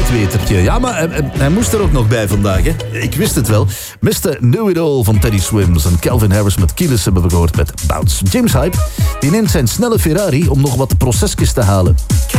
bedwetertje. Ja, maar hij moest er ook nog bij vandaag, hè. Ik wist het wel. Mr. Know It All van Teddy Swims en Calvin Harris met Keyless hebben we gehoord met Bounce. James Hype, die neemt zijn snelle Ferrari om nog wat procesjes te halen.